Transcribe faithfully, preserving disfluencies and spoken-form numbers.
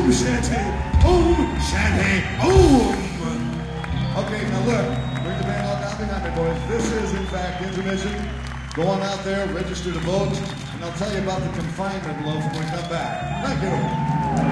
Om Shanti, Om Shanti, Om. Okay, now look, bring the band all down behind me, boys. This is, in fact, intermission. Go on out there, register to vote, and I'll tell you about the confinement loaf when we come back. Thank you.